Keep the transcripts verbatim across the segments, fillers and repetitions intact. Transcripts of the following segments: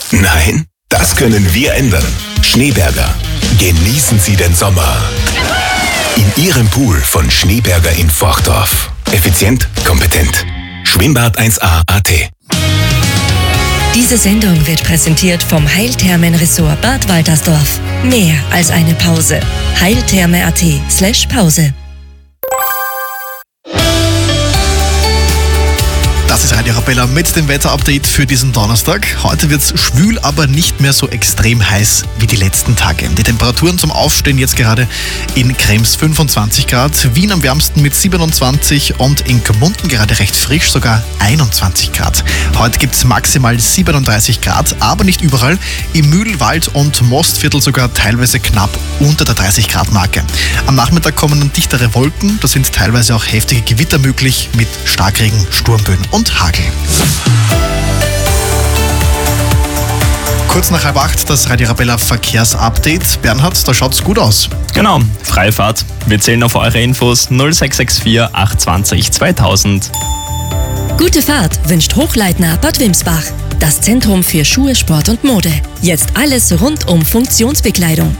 Nein, das können wir ändern. Schneeberger, genießen Sie den Sommer. In Ihrem Pool von Schneeberger in Forchdorf. Effizient, kompetent. Schwimmbad eins a punkt a t. Diese Sendung wird präsentiert vom Heilthermen-Ressort Bad Waltersdorf. Mehr als eine Pause. heiltherme punkt a t slash Pause. Das ist Radio Arabella mit dem Wetterupdate für diesen Donnerstag. Heute wird es schwül, aber nicht mehr so extrem heiß wie die letzten Tage. Die Temperaturen zum Aufstehen jetzt gerade in Krems fünfundzwanzig Grad, Wien am wärmsten mit siebenundzwanzig und in Gmunden gerade recht frisch, sogar einundzwanzig Grad. Heute gibt es maximal siebenunddreißig Grad, aber nicht überall. Im Mühl, Wald und Mostviertel sogar teilweise knapp unter der dreißig Grad Marke. Am Nachmittag kommen dann dichtere Wolken, da sind teilweise auch heftige Gewitter möglich mit Starkregen, Sturmböen und Hagel. Kurz nach halb acht das Radio Arabella Verkehrsupdate. Bernhard, da schaut's gut aus. Genau, freie Fahrt. Wir zählen auf eure Infos null sechs sechs vier acht zwei null zweitausend. Gute Fahrt wünscht Hochleitner Bad Wimsbach. Das Zentrum für Schuhe, Sport und Mode. Jetzt alles rund um Funktionsbekleidung.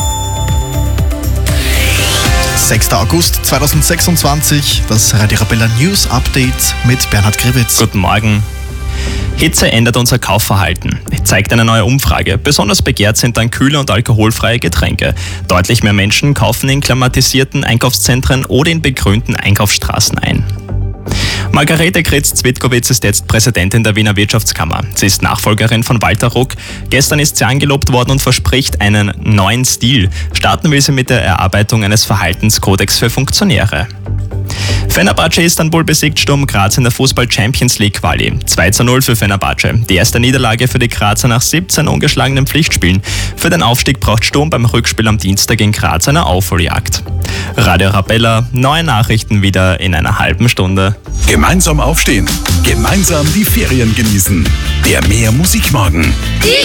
sechster August zweitausendsechsundzwanzig, das Radio Arabella News Update mit Bernhard Grivitz. Guten Morgen. Hitze ändert unser Kaufverhalten, zeigt eine neue Umfrage. Besonders begehrt sind dann kühle und alkoholfreie Getränke. Deutlich mehr Menschen kaufen in klimatisierten Einkaufszentren oder in begrünten Einkaufsstraßen ein. Margarete Kretz-Zwitkowitz ist jetzt Präsidentin der Wiener Wirtschaftskammer. Sie ist Nachfolgerin von Walter Ruck. Gestern ist sie angelobt worden und verspricht einen neuen Stil. Starten will sie mit der Erarbeitung eines Verhaltenskodex für Funktionäre. Fenerbahce Istanbul besiegt Sturm Graz in der Fußball-Champions-League-Quali. zwei zu null für Fenerbahce. Die erste Niederlage für die Grazer nach siebzehn ungeschlagenen Pflichtspielen. Für den Aufstieg braucht Sturm beim Rückspiel am Dienstag in Graz eine Aufholjagd. Radio Arabella, neue Nachrichten wieder in einer halben Stunde. Gemeinsam aufstehen, gemeinsam die Ferien genießen. Der Mehr Musikmorgen. Die